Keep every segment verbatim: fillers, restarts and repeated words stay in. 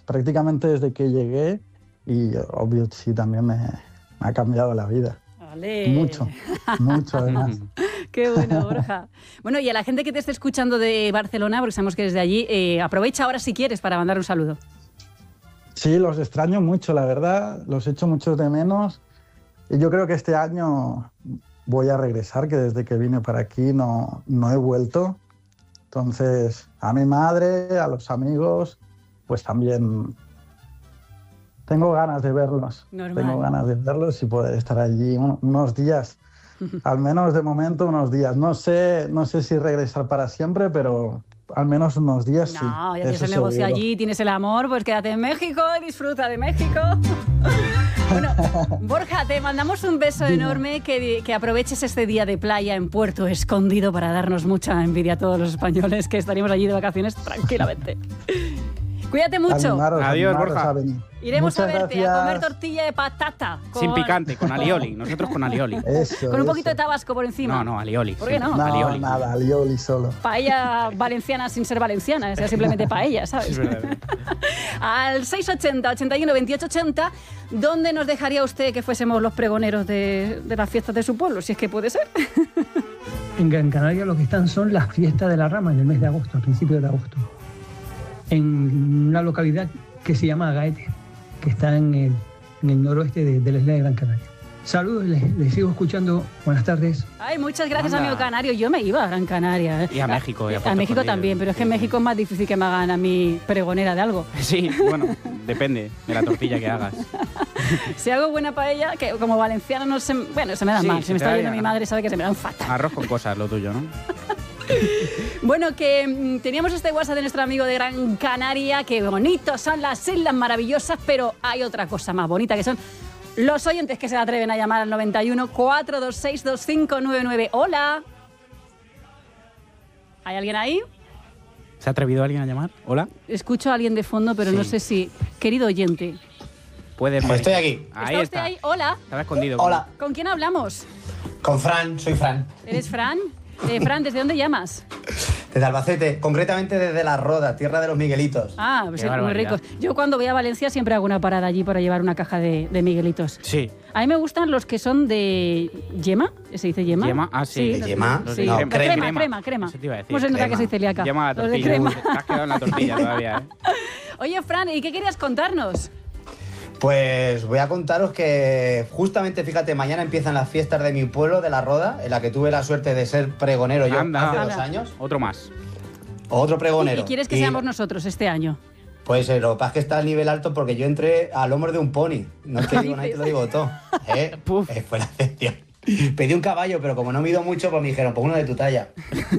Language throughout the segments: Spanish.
prácticamente desde que llegué y obvio sí también me, me ha cambiado la vida. Vale. Mucho, mucho además. Qué bueno, Borja. Bueno, y a la gente que te esté escuchando de Barcelona, porque sabemos que eres de allí, eh, aprovecha ahora si quieres para mandar un saludo. Sí, los extraño mucho, la verdad, los echo mucho de menos y yo creo que este año voy a regresar, que desde que vine para aquí no, no he vuelto. Entonces, a mi madre, a los amigos, pues también tengo ganas de verlos. Normal. Tengo ganas de verlos y poder estar allí un, unos días, al menos de momento unos días. No sé, no sé si regresar para siempre, pero al menos unos días no, sí. No, ya tienes el negocio seguro. Allí, tienes el amor, pues quédate en México y disfruta de México. Bueno, Borja, te mandamos un beso Dime. enorme, que, que aproveches este día de playa en Puerto Escondido para darnos mucha envidia a todos los españoles que estaríamos allí de vacaciones tranquilamente. Cuídate mucho. Animaros, Adiós, animaros Borja. A Iremos Muchas a verte, gracias. a comer tortilla de patata. Con... Sin picante, con alioli. Nosotros con alioli. Eso, con un poquito eso. de tabasco por encima. No, no, alioli. ¿Por qué no? No, alioli. nada, alioli solo. Paella valenciana sin ser valenciana, o sea, simplemente paella, ¿sabes? Es verdad. Al seis ochenta, ochenta y uno, veintiocho ochenta, ¿dónde nos dejaría usted que fuésemos los pregoneros de, de las fiestas de su pueblo? Si es que puede ser. En Gran Canaria lo que están son las fiestas de la rama en el mes de agosto, a principios de agosto. En una localidad que se llama Agaete, que está en el, en el noroeste de, de la isla de Gran Canaria. Saludos, les, les sigo escuchando. Buenas tardes. Ay, muchas gracias, Anda. amigo canario. Yo me iba a Gran Canaria. ¿eh? Y a México. Y a a Puerto México Escondido. también, pero es que en Sí. México es más difícil que me hagan a mí pregonera de algo. Sí, bueno, depende de la tortilla que hagas. Si hago buena paella, que como valenciana no se... Bueno, se me dan Sí, mal. Si se me te está da viendo bien. mi madre sabe que se me dan fatal. Arroz con cosas, lo tuyo, ¿no? Bueno, que mmm, teníamos este WhatsApp de nuestro amigo de Gran Canaria, que bonitos son las islas maravillosas, pero hay otra cosa más bonita, que son los oyentes que se atreven a llamar al noventa y uno, cuatro dos seis, dos cinco nueve nueve. Hola. ¿Hay alguien ahí? ¿Se ha atrevido alguien a llamar? ¿Hola? Escucho a alguien de fondo, pero Sí. no sé si... Querido oyente. Puedes... Estoy aquí. Ahí ¿Está usted está. ahí? Hola. Estaba escondido. Hola, ¿Con quién hablamos? con Fran, soy Fran. ¿Eres Fran? Eh, Fran, ¿desde dónde llamas? Desde Albacete, concretamente desde La Roda, tierra de los Miguelitos. Ah, pues Qué sí, muy barbaridad. ricos. Yo cuando voy a Valencia siempre hago una parada allí para llevar una caja de, de Miguelitos. Sí. A mí me gustan los que son de yema, ¿se dice yema? Yema, ah, sí. ¿De los- yema? Sí, No, crema, crema. crema, crema, crema. Eso te iba a decir, ¿Cómo se nota crema. que soy celíaca? Llama a la Los de tortilla. crema. Te has quedado en la tortilla todavía, ¿eh? Oye, Fran, ¿y qué querías contarnos? Pues voy a contaros que justamente, fíjate, mañana empiezan las fiestas de mi pueblo, de La Roda, en la que tuve la suerte de ser pregonero yo Anda. hace Anda. dos años. Otro más. Otro pregonero. ¿Y quieres que Y, seamos nosotros este año? Pues eh, lo que pasa es que está al nivel alto porque yo entré a lomos de un pony. No te digo nada, te lo digo todo. ¿Eh? Puf. Eh, fue la excepción. Pedí un caballo, pero como no mido mucho, pues me dijeron, pues uno de tu talla.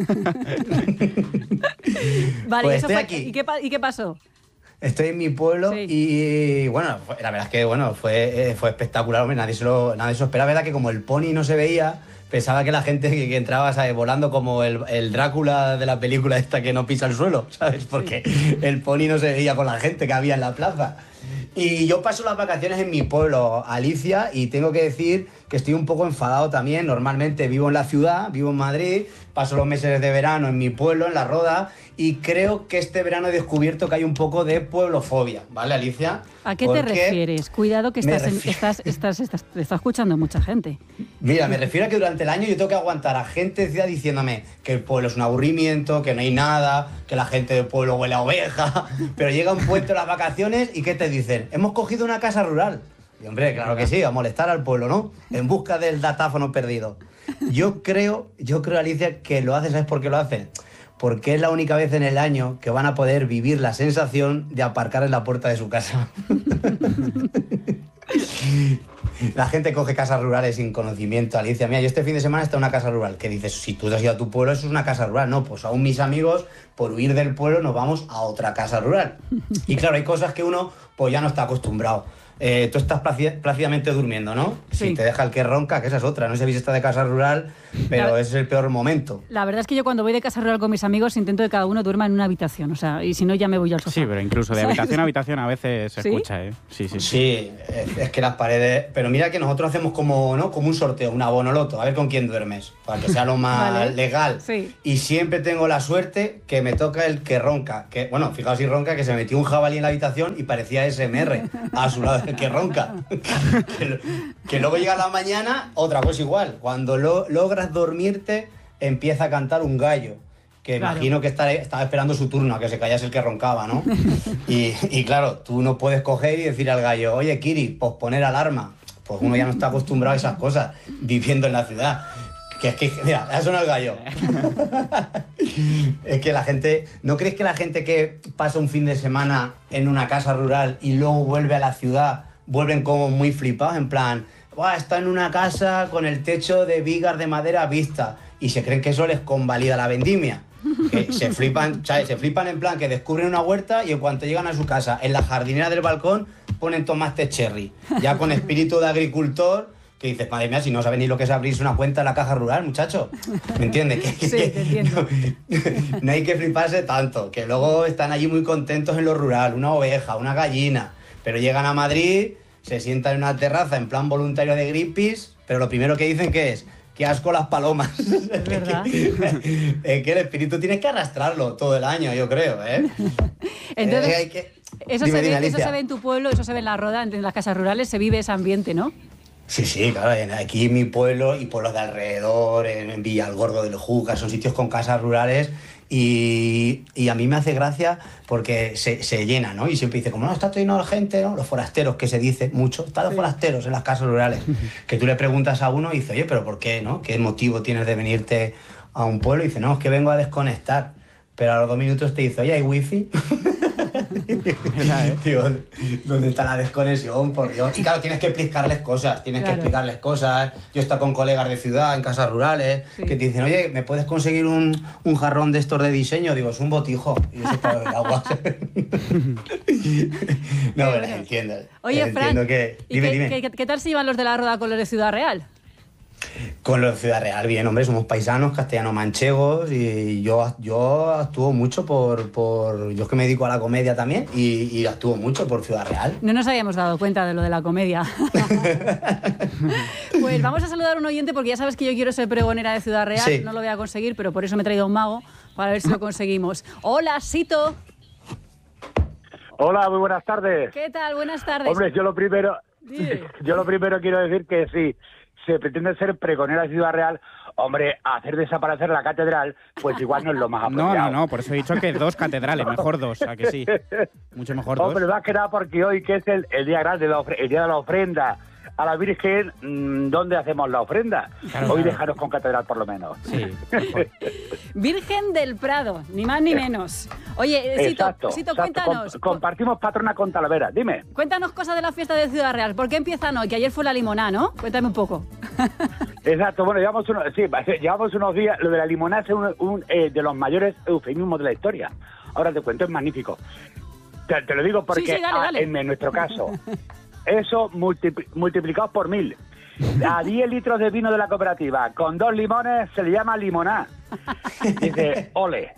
Vale, Pues eso estoy fue- aquí. ¿y qué, pa- ¿y qué pasó? Estoy en mi pueblo Sí. y bueno, fue- la verdad es que bueno, fue, eh, fue espectacular, hombre, nadie se lo, nadie se lo esperaba, verdad que como el pony no se veía, pensaba que la gente que, que entraba, ¿sabes? Volando como el, el Drácula de la película esta que no pisa el suelo, ¿sabes? Porque el pony no se veía con la gente que había en la plaza. Y yo paso las vacaciones en mi pueblo, Alicia, y tengo que decir que estoy un poco enfadado también. Normalmente vivo en la ciudad, vivo en Madrid, paso los meses de verano en mi pueblo, en La Roda, y creo que este verano he descubierto que hay un poco de pueblofobia, ¿vale, Alicia? ¿A qué te Porque- refieres? Cuidado que Me estás, en- refiero- estás, estás, estás, te está escuchando mucha gente. Mira, me refiero a que durante el año yo tengo que aguantar a gente de ciudad diciéndome que el pueblo es un aburrimiento, que no hay nada, que la gente del pueblo huele a oveja, pero llega un puente de las vacaciones y ¿qué te dicen? Hemos cogido una casa rural. Y hombre, claro que sí, a molestar al pueblo, ¿no? En busca del datáfono perdido. Yo creo, yo creo, Alicia, que lo hacen, ¿sabes por qué lo hacen? Porque es la única vez en el año que van a poder vivir la sensación de aparcar en la puerta de su casa. La gente coge casas rurales sin conocimiento, Alicia. Mira, yo este fin de semana está en una casa rural. Que dices, si tú te has ido a tu pueblo, eso es una casa rural. No, pues aún mis amigos, por huir del pueblo, nos vamos a otra casa rural. Y claro, hay cosas que uno pues ya no está acostumbrado. Eh, tú estás plácidamente durmiendo, ¿no? Sí. Si te deja el que ronca, que esa es otra. No sé si está de casa rural, pero la, ese es el peor momento. La verdad es que yo cuando voy de casa rural con mis amigos intento que cada uno duerma en una habitación, o sea, y si no ya me voy al sofá. Sí, pero incluso de habitación a habitación a veces se ¿Sí? escucha, ¿eh? Sí, sí, sí. Sí, es, es que las paredes... Pero mira que nosotros hacemos como, ¿no? Como un sorteo, un abonoloto, a ver con quién duermes, para que sea lo más vale. legal. Sí. Y siempre tengo la suerte que me toca el que ronca. Que, bueno, fijaos si ronca, que se metió un jabalí en la habitación y parecía S M R a su lado, el que ronca. que, que luego llega la mañana, otra cosa igual. Cuando lo, logras dormirte, empieza a cantar un gallo. Que claro. imagino que está, estaba esperando su turno, a que se callase el que roncaba, ¿no? y, y claro, tú no puedes coger y decir al gallo, oye, Kiri, posponer alarma. Pues uno ya no está acostumbrado a esas cosas, viviendo en la ciudad. Que es que, mira, ha sonado el gallo. Es que la gente... ¿No crees que la gente que pasa un fin de semana en una casa rural y luego vuelve a la ciudad, vuelven como muy flipados, en plan, ¡buah, está en una casa con el techo de vigas de madera vista! Y se creen que eso les convalida la vendimia. Que se flipan, ¿sabes? Se flipan en plan que descubren una huerta y en cuanto llegan a su casa, en la jardinera del balcón, ponen tomates cherry. Ya con espíritu de agricultor, que dices, madre mía, si no sabes ni lo que es abrirse una cuenta en la caja rural, muchacho. ¿Me entiendes? Que, sí, que, te entiendo. No, no hay que fliparse tanto, que luego están allí muy contentos en lo rural, una oveja, una gallina, pero llegan a Madrid, se sientan en una terraza en plan voluntario de Greenpeace, pero lo primero que dicen que es, qué asco las palomas. Es verdad. Es que el espíritu tienes que arrastrarlo todo el año, yo creo, ¿eh? Entonces, eh, hay que... eso, dime, se dime, ve, eso Alicia. se ve en tu pueblo, eso se ve en la Roda, en las casas rurales, se vive ese ambiente, ¿no? Sí, sí, claro, aquí en mi pueblo y pueblos de alrededor, en Villalgordo del Júcar, son sitios con casas rurales y, y a mí me hace gracia porque se, se llena, ¿no? Y siempre dice, como no, está todo lleno de gente, ¿no? Los forasteros, que se dice mucho, están los sí. forasteros en las casas rurales, que tú le preguntas a uno y dice, oye, ¿pero por qué, no? ¿Qué motivo tienes de venirte a un pueblo? Y dice, no, es que vengo a desconectar. Pero a los dos minutos te dice, oye, ¿hay wifi? Digo, ¿dónde está la desconexión? Por Dios. Y claro, tienes que explicarles cosas, tienes claro. que explicarles cosas. Yo he estado con colegas de ciudad, en casas rurales, sí. que te dicen, oye, ¿me puedes conseguir un, un jarrón de estos de diseño? Digo, es un botijo. Y eso es para beber agua. No, pero entiendo. Oye, entiendo Fran, que... Dime, ¿y qué, dime. ¿qué, ¿qué tal se llevan los de la Roda con los de Ciudad Real? Con los de Ciudad Real, bien, hombre, somos paisanos, castellano-manchegos y yo, yo actúo mucho por, por... Yo es que me dedico a la comedia también y, y actúo mucho por Ciudad Real. No nos habíamos dado cuenta de lo de la comedia. Pues vamos a saludar a un oyente porque ya sabes que yo quiero ser pregonera de Ciudad Real. Sí. No lo voy a conseguir, pero por eso me he traído a un mago para ver si lo conseguimos. Hola, Sito. Hola, muy buenas tardes. ¿Qué tal? Buenas tardes. Hombre, yo lo primero, sí. yo lo primero quiero decir que sí. Se pretende ser pregonera de Ciudad Real, hombre, hacer desaparecer la catedral, pues igual no es lo más apropiado. No, no, no, por eso he dicho que dos catedrales, mejor dos, ¿a que sí? Mucho mejor dos. Hombre, más que nada porque hoy, que es el, el día grande, el día de la ofrenda a la Virgen, ¿dónde hacemos la ofrenda? Claro, hoy claro. dejaros con catedral por lo menos. Sí. Virgen del Prado, ni más ni menos. Oye, Sito, exacto, Sito exacto. cuéntanos. Com compartimos patrona con Talavera, dime. Cuéntanos cosas de la fiesta de Ciudad Real. ¿Por qué empiezan hoy? Que ayer fue la limoná, ¿no? Cuéntame un poco. Exacto, bueno, llevamos unos, sí, llevamos unos días, lo de la limonada es un, un eh, de los mayores eufemismos de la historia. Ahora te cuento, es magnífico. Te, te lo digo porque sí, sí, dale, dale. A, en, en nuestro caso, eso multipl multiplicado por mil. A diez litros de vino de la cooperativa, con dos limones, se le llama limoná. Dice, ole.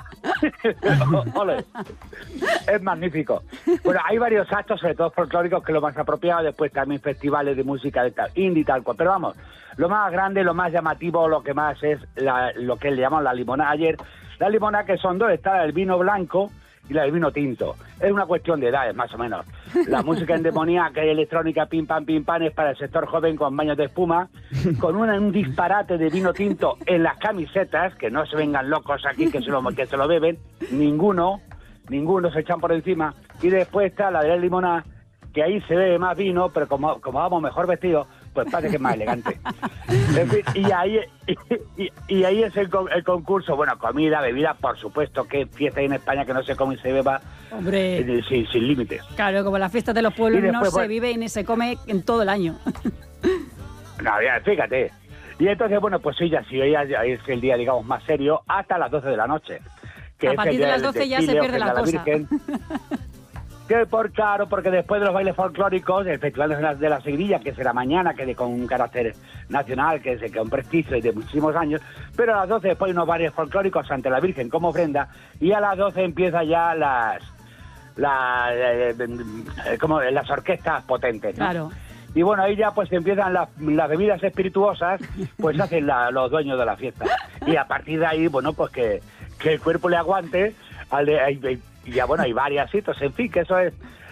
Ole. Es magnífico. Bueno, hay varios actos, sobre todo folclóricos, que es lo más apropiado. Después también festivales de música de tal, indie y tal cual. Pero vamos, lo más grande, lo más llamativo, lo que más es la, lo que le llaman la limonada ayer. La limonada, que son dos, está el vino blanco y la del vino tinto. Es una cuestión de edades, más o menos. La música endemoniaca y electrónica, pim pam, pim pam, es para el sector joven con baños de espuma, con una, un disparate de vino tinto en las camisetas, que no se vengan locos aquí que se lo, que se lo beben, ninguno, ninguno se echan por encima. Y después está la de la limonada, que ahí se bebe más vino, pero como, como vamos mejor vestidos, pues parece que es más elegante. En fin, y ahí, y, y, y ahí es el, el concurso. Bueno, comida, bebida, por supuesto, que fiesta hay en España que no se come y se beba. Hombre, eh, sin, sin límites. Claro, como las fiestas de los pueblos después, no se bueno, vive y ni se come en todo el año. No, ya, fíjate. Y entonces, bueno, pues sí, ya sí, hoy ya, ya es el día, digamos, más serio, hasta las doce de la noche. Que A es partir el de día las doce del ya se desfile, pierde la ofrenda a cosa. Virgen. Que por claro, porque después de los bailes folclóricos, el Festival de la, de la Seguirilla, que será mañana, que de, con un carácter nacional, que es que un prestigio y de muchísimos años, pero a las doce después hay unos bailes folclóricos ante la Virgen como ofrenda, y a las doce empiezan ya las, las, eh, eh, como las orquestas potentes, ¿no? Claro. Y bueno, ahí ya pues empiezan las, las bebidas espirituosas, pues hacen la, los dueños de la fiesta. Y a partir de ahí, bueno, pues que, que el cuerpo le aguante, al de, hay, hay, y ya bueno, hay varias citas, en fin, que eso es